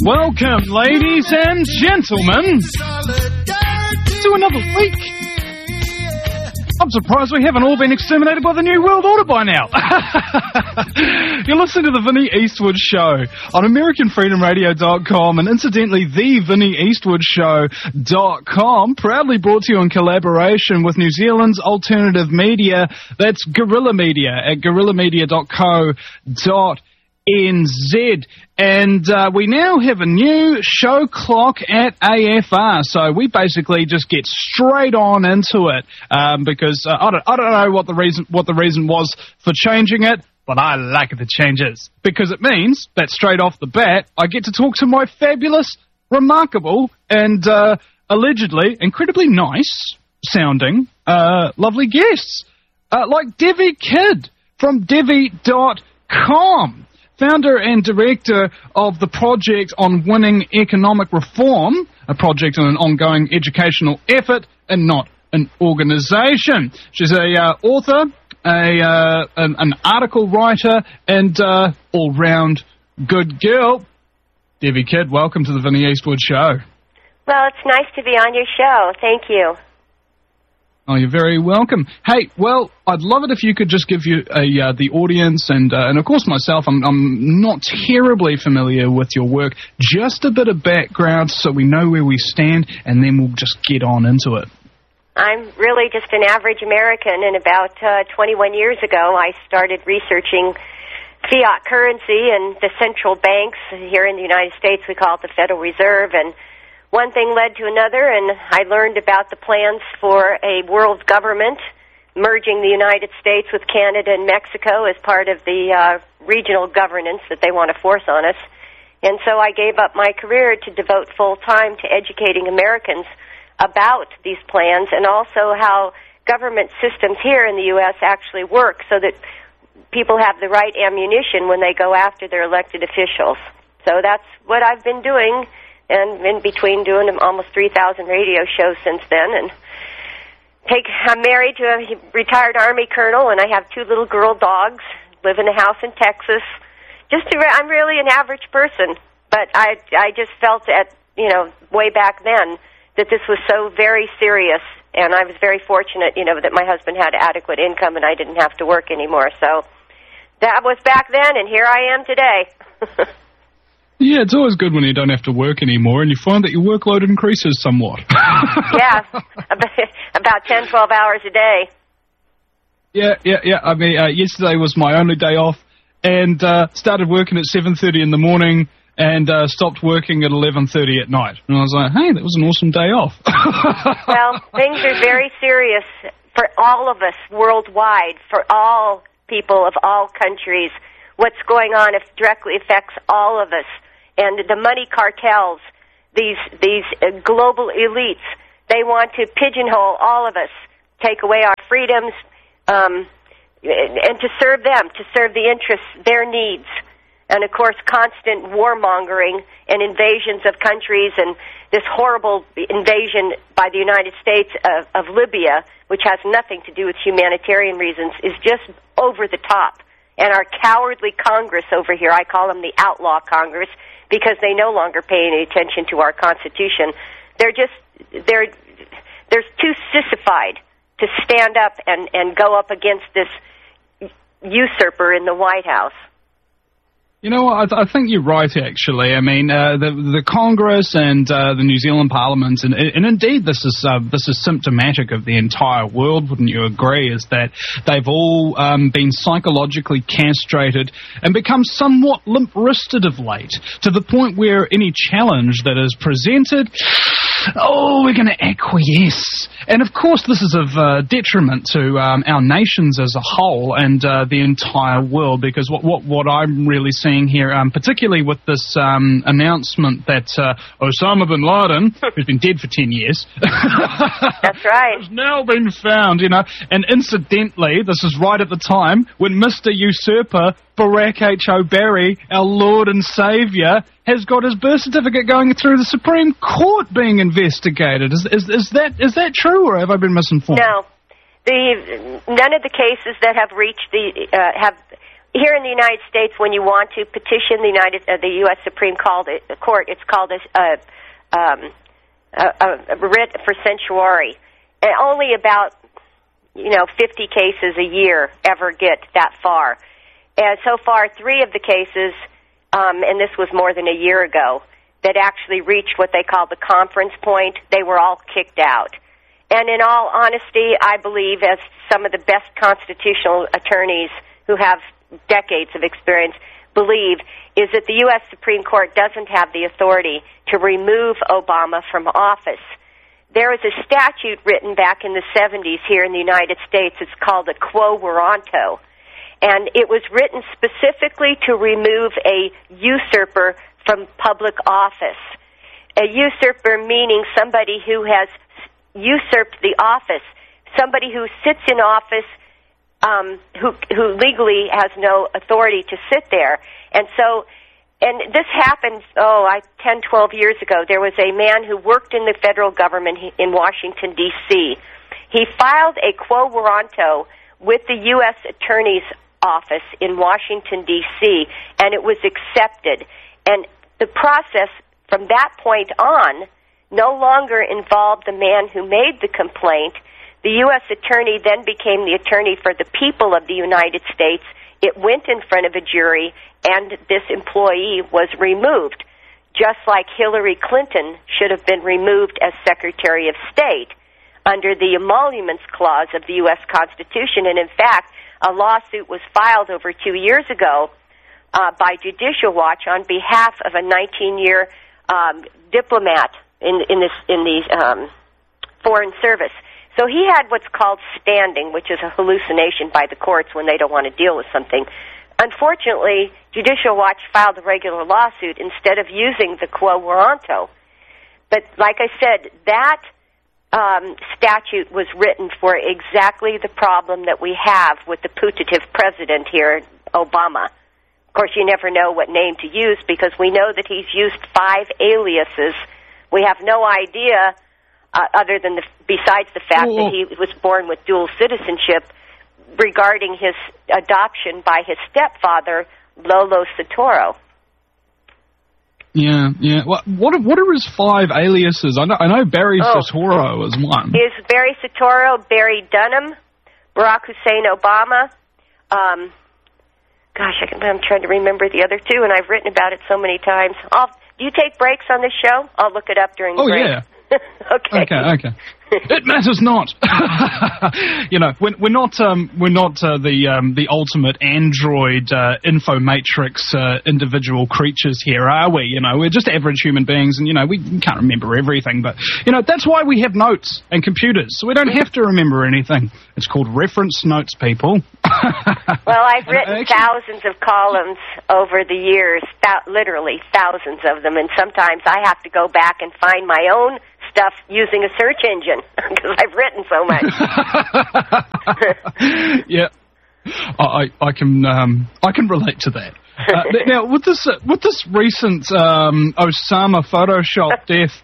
Welcome, ladies and gentlemen, to another week. I'm surprised we haven't all been exterminated by the New World Order by now. You're listening to the Vinnie Eastwood Show on AmericanFreedomRadio.com and incidentally, the VinnieEastwoodShow.com, proudly brought to you in collaboration with New Zealand's alternative media. That's Guerrilla Media at guerrillamedia.co.nz. And we now have a new show clock at AFR, so we basically just get straight on into it because I don't know what the reason was for changing it, but I like the changes because it means that straight off the bat I get to talk to my fabulous, remarkable, and allegedly incredibly nice sounding lovely guests like Devi Kidd from Devi.com. Founder and director of the Project on Winning Economic Reform, a project and an ongoing educational effort and not an organisation. She's a author, an article writer, and all-round good girl. Devi Kidd, welcome to the Vinnie Eastwood Show. Well, it's nice to be on your show. Thank you. Oh, you're very welcome. Hey, well, I'd love it if you could just give you the audience and of course myself. I'm not terribly familiar with your work. Just a bit of background so we know where we stand, and then we'll just get on into it. I'm really just an average American, and about 21 years ago, I started researching fiat currency and the central banks. Here in the United States, we call it the Federal Reserve, and one thing led to another, and I learned about the plans for a world government, merging the United States with Canada and Mexico as part of the regional governance that they want to force on us. And so I gave up my career to devote full time to educating Americans about these plans and also how government systems here in the U.S. actually work so that people have the right ammunition when they go after their elected officials. So that's what I've been doing, and in between doing almost 3,000 radio shows since then. And I'm married to a retired Army colonel, and I have 2 little girl dogs, live in a house in Texas. I'm really an average person, but I just felt way back then that this was so very serious, and I was very fortunate, that my husband had adequate income and I didn't have to work anymore. So that was back then, and here I am today. Yeah, it's always good when you don't have to work anymore and you find that your workload increases somewhat. Yeah, about 10, 12 hours a day. Yeah. I mean, yesterday was my only day off, and started working at 7:30 in the morning and stopped working at 11:30 at night. And I was like, hey, that was an awesome day off. Well, things are very serious for all of us worldwide, for all people of all countries. What's going on directly affects all of us. And the money cartels, these global elites, they want to pigeonhole all of us, take away our freedoms, and to serve them, to serve the interests, their needs. And, of course, constant warmongering and invasions of countries, and this horrible invasion by the United States of Libya, which has nothing to do with humanitarian reasons, is just over the top. And our cowardly Congress over here, I call them the outlaw Congress, because they no longer pay any attention to our Constitution. They're too sissified to stand up and go up against this usurper in the White House. You know what, I think you're right, actually. I mean, the Congress and the New Zealand Parliament, and indeed this is symptomatic of the entire world, wouldn't you agree, is that they've all been psychologically castrated and become somewhat limp-wristed of late, to the point where any challenge that is presented, we're going to acquiesce. And of course this is of detriment to our nations as a whole and the entire world, because what I'm really seeing here, particularly with this announcement that Osama bin Laden, who's been dead for 10 years, that's right, has now been found, and incidentally, this is right at the time when Mr. Usurper Barack H. O'Barry, our Lord and Saviour, has got his birth certificate going through the Supreme Court being investigated. Is that true, or have I been misinformed? No. None of the cases that have reached here in the United States, when you want to petition the U.S. Supreme Court, it's called a writ for certiorari, and only about 50 cases a year ever get that far. And so far, 3 of the cases, and this was more than a year ago, that actually reached what they call the conference point, they were all kicked out. And in all honesty, I believe, as some of the best constitutional attorneys who have decades of experience believe, is that the U.S. Supreme Court doesn't have the authority to remove Obama from office. There is a statute written back in the 70s here in the United States. It's called a quo warranto. And it was written specifically to remove a usurper from public office. A usurper meaning somebody who has usurped the office, somebody who sits in office who legally has no authority to sit there. And so, and this happened, 10, 12 years ago. There was a man who worked in the federal government in Washington, D.C. He filed a quo warranto with the U.S. Attorney's Office in Washington, D.C., and it was accepted. And the process from that point on no longer involved the man who made the complaint. The U.S. Attorney then became the attorney for the people of the United States. It went in front of a jury, and this employee was removed, just like Hillary Clinton should have been removed as Secretary of State under the Emoluments Clause of the U.S. Constitution. And in fact, a lawsuit was filed over 2 years ago by Judicial Watch on behalf of a 19-year diplomat in the Foreign Service. So he had what's called standing, which is a hallucination by the courts when they don't want to deal with something. Unfortunately, Judicial Watch filed a regular lawsuit instead of using the quo warranto. But like I said, that statute was written for exactly the problem that we have with the putative president here, Obama. Of course, you never know what name to use because we know that he's used 5 aliases. We have no idea, other than besides the fact that he was born with dual citizenship, regarding his adoption by his stepfather, Lolo Soetoro. Yeah. What are his 5 aliases? I know Barry Soetoro is one. Is Barry Soetoro, Barry Dunham, Barack Hussein Obama. I'm trying to remember the other 2, and I've written about it so many times. Do you take breaks on this show? I'll look it up during the break. Yeah. Okay. It matters not. We're not the ultimate android infomatrix individual creatures here, are we? We're just average human beings, and we can't remember everything. But that's why we have notes and computers, so we don't have to remember anything. It's called reference notes, people. Well, I've written thousands of columns over the years, literally thousands of them, and sometimes I have to go back and find my own stuff using a search engine because I've written so much. Yeah, I can relate to that. Now, with this recent Osama Photoshop death,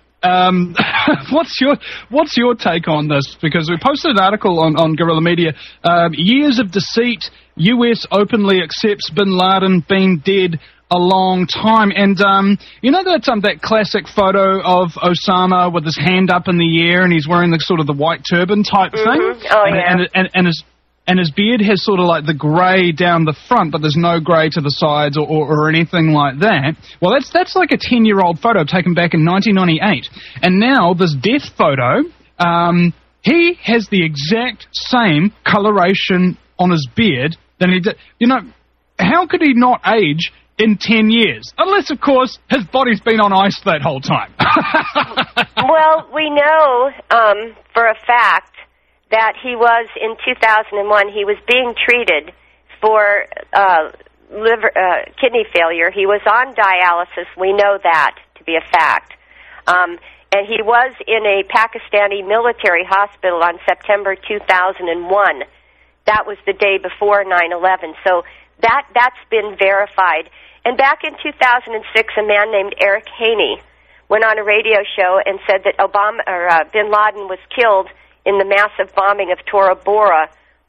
what's your take on this? Because we posted an article on Guerrilla Media. Years of deceit. U.S. openly accepts Bin Laden being dead a long time, and that classic photo of Osama with his hand up in the air, and he's wearing the sort of the white turban type thing. Oh, yeah. And his beard has sort of like the grey down the front, but there's no grey to the sides or anything like that. Well, that's like a 10-year-old photo taken back in 1998, and now this death photo, he has the exact same coloration on his beard than he did. How could he not age in 10 years? Unless, of course, his body's been on ice that whole time. Well, we know for a fact that he was, in 2001, he was being treated for kidney failure. He was on dialysis. We know that to be a fact. And he was in a Pakistani military hospital on September 2001. That was the day before 9/11. So that's been verified. And back in 2006, a man named Eric Haney went on a radio show and said that Bin Laden was killed in the massive bombing of Tora Bora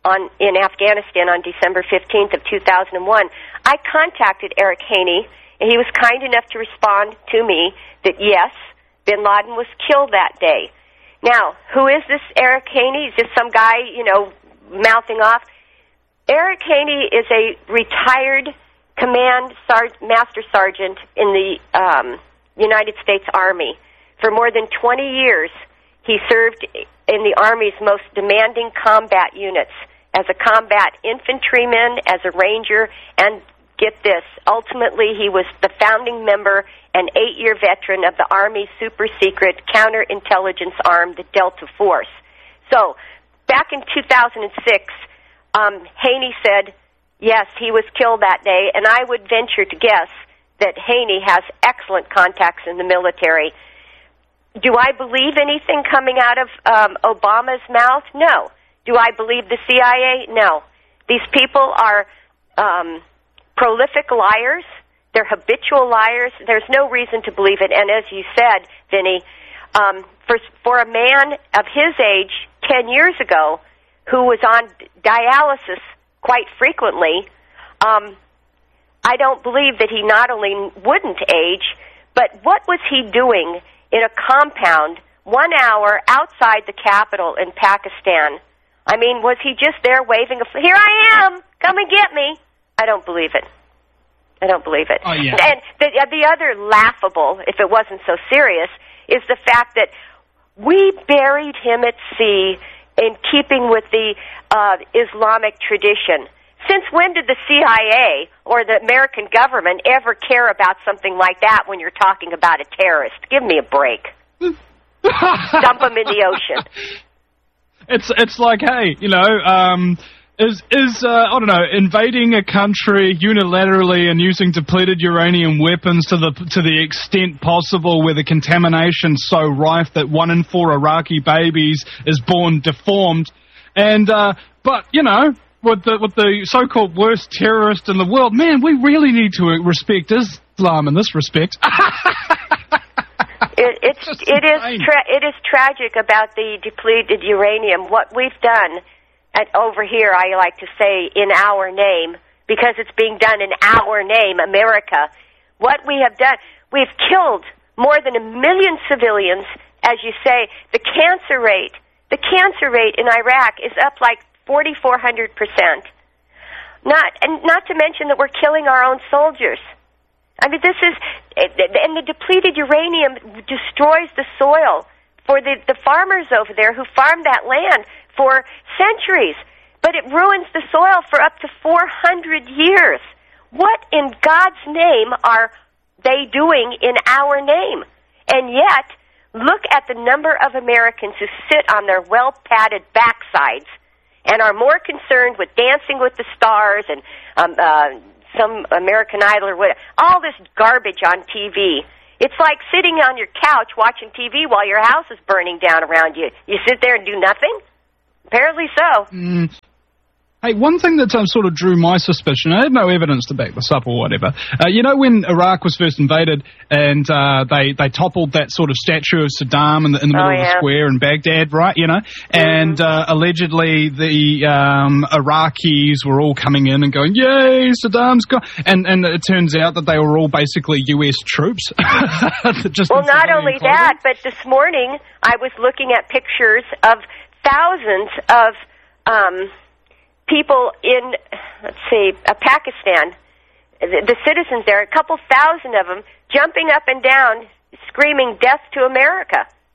in Afghanistan on December 15th of 2001, I contacted Eric Haney, and he was kind enough to respond to me that, yes, bin Laden was killed that day. Now, who is this Eric Haney? Is this some guy, mouthing off? Eric Haney is a retired Master Sergeant in the United States Army. For more than 20 years, he served in the Army's most demanding combat units as a combat infantryman, as a ranger, and get this, ultimately he was the founding member and 8-year veteran of the Army's super-secret counterintelligence arm, the Delta Force. So, back in 2006, Haney said, yes, he was killed that day, and I would venture to guess that Haney has excellent contacts in the military. Do I believe anything coming out of Obama's mouth? No. Do I believe the CIA? No. These people are prolific liars. They're habitual liars. There's no reason to believe it. And as you said, Vinny, for a man of his age 10 years ago who was on dialysis quite frequently, I don't believe that he not only wouldn't age, but what was he doing in a compound 1 hour outside the capital in Pakistan? I mean, was he just there waving here I am, come and get me? I don't believe it. I don't believe it. Oh, yeah. And the other laughable, if it wasn't so serious, is the fact that we buried him at sea in keeping with the Islamic tradition. Since when did the CIA or the American government ever care about something like that when you're talking about a terrorist? Give me a break. Dump him in the ocean. It's like, hey, is I don't know, invading a country unilaterally and using depleted uranium weapons to the extent possible, where the contamination's so rife that 1 in 4 Iraqi babies is born deformed, and but with the so-called worst terrorist in the world, man, we really need to respect Islam in this respect. It is tragic about the depleted uranium. What we've done over here, I like to say, in our name, because it's being done in our name, America. What we have done, we've killed more than 1 million civilians. As you say, the cancer rate in Iraq is up like 4,400%. Not to mention that we're killing our own soldiers. I mean, and the depleted uranium destroys the soil for the farmers over there who farm that land for centuries. But it ruins the soil for up to 400 years. What in God's name are they doing in our name? And yet, look at the number of Americans who sit on their well-padded backsides and are more concerned with Dancing with the Stars and some American Idol or whatever, all this garbage on TV. It's like sitting on your couch watching TV while your house is burning down around you. You sit there and do nothing? Apparently so. Hey, one thing that sort of drew my suspicion, I had no evidence to back this up or whatever, when Iraq was first invaded and they toppled that sort of statue of Saddam in the middle of the square in Baghdad, right, and allegedly the Iraqis were all coming in and going, yay, Saddam's gone, and it turns out that they were all basically U.S. troops. Well, not only that, but this morning I was looking at pictures of thousands of people in, Pakistan, the citizens there, a couple thousand of them, jumping up and down, screaming, "Death to America."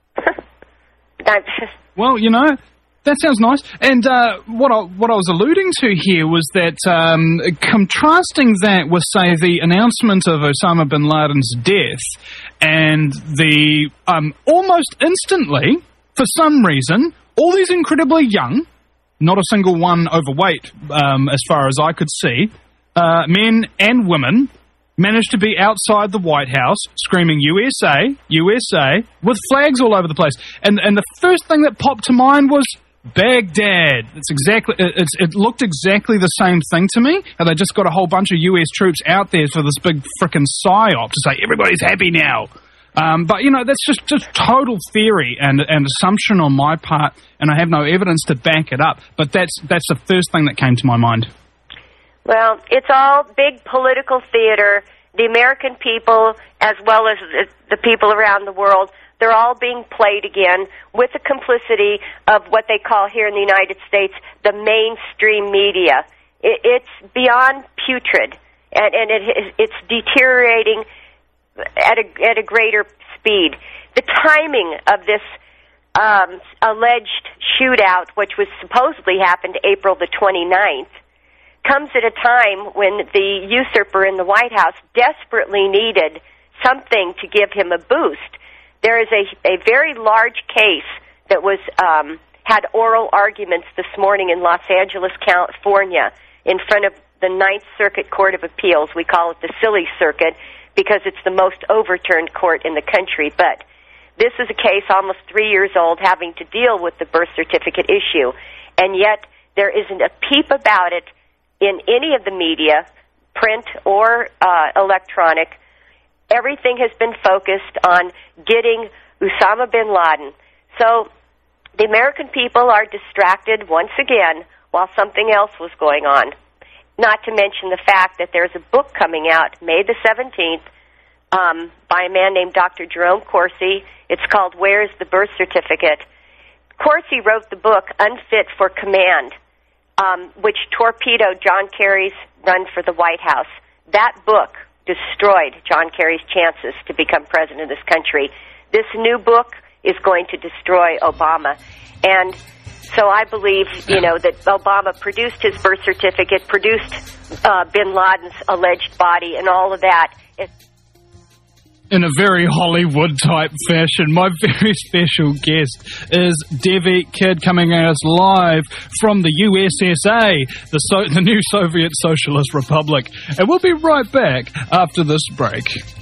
Well, that sounds nice. And what I was alluding to here was that contrasting that with, say, the announcement of Osama bin Laden's death and the almost instantly, for some reason, all these incredibly young, not a single one overweight, as far as I could see, men and women managed to be outside the White House screaming USA, USA, with flags all over the place. And the first thing that popped to mind was Baghdad. It looked exactly the same thing to me. And they just got a whole bunch of US troops out there for this big frickin' psyop to say everybody's happy now. But, you know, that's just total theory and assumption on my part, and I have no evidence to back it up. But that's the first thing that came to my mind. Well, it's all big political theater. The American people, as well as the people around the world, they're all being played again with the complicity of what they call here in the United States the mainstream media. It's beyond putrid, and it's deteriorating at a greater speed. The timing of this alleged shootout, which was supposedly happened April the 29th, comes at a time when the usurper in the White House desperately needed something to give him a boost. There is a very large case that was had oral arguments this morning in Los Angeles, California, in front of the Ninth Circuit Court of Appeals. We call it the Silly Circuit because it's the most overturned court in the country. But this is a case almost 3 years old having to deal with the birth certificate issue, and yet there isn't a peep about it in any of the media, print or electronic. Everything has been focused on getting Osama bin Laden. So the American people are distracted once again while something else was going on. Not to mention the fact that there's a book coming out May the 17th by a man named Dr. Jerome Corsi. It's called Where's the Birth Certificate? Corsi wrote the book Unfit for Command, which torpedoed John Kerry's run for the White House. That book destroyed John Kerry's chances to become president of this country. This new book is going to destroy Obama. And so I believe, that Obama produced his birth certificate, produced bin Laden's alleged body, and all of that. In a very Hollywood-type fashion, my very special guest is Devi Kidd, coming at us live from the USSA, the new Soviet Socialist Republic. And we'll be right back after this break.